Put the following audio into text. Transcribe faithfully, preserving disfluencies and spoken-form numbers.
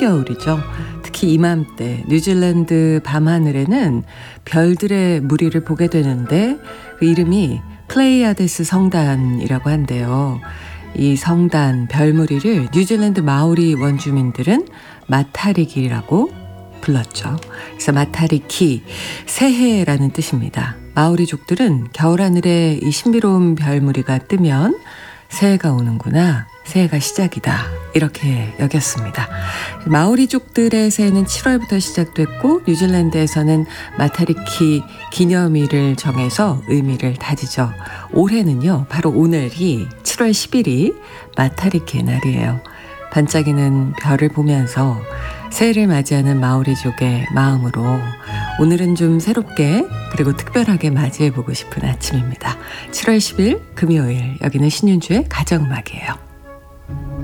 한겨울이죠. 특히 이맘때 뉴질랜드 밤하늘에는 별들의 무리를 보게 되는데 그 이름이 플레이아데스 성단이라고 한대요. 이 성단, 별무리를 뉴질랜드 마오리 원주민들은 마타리키라고 불렀죠. 그래서 마타리키, 새해라는 뜻입니다. 마오리족들은 겨울하늘에 이 신비로운 별무리가 뜨면 새해가 오는구나, 새해가 시작이다, 이렇게 여겼습니다. 마오리족들의 새해는 칠월부터 시작됐고 뉴질랜드에서는 마타리키 기념일을 정해서 의미를 다지죠. 올해는요, 바로 오늘이 칠월 십일이 마타리키의 날이에요. 반짝이는 별을 보면서 새해를 맞이하는 마오리족의 마음으로 오늘은 좀 새롭게 그리고 특별하게 맞이해보고 싶은 아침입니다. 칠월 십일 금요일, 여기는 신윤주의 가정음악이에요.